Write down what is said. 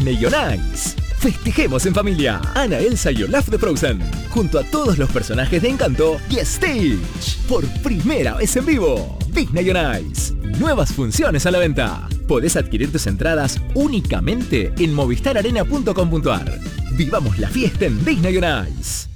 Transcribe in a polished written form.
Disney on Ice. Festejemos en familia. Anna, Elsa y Olaf de Frozen, junto a todos los personajes de Encanto y Stitch, por primera vez en vivo. Disney on Ice. Nuevas funciones a la venta. Podés adquirir tus entradas únicamente en movistararena.com.ar. Vivamos la fiesta en Disney on Ice.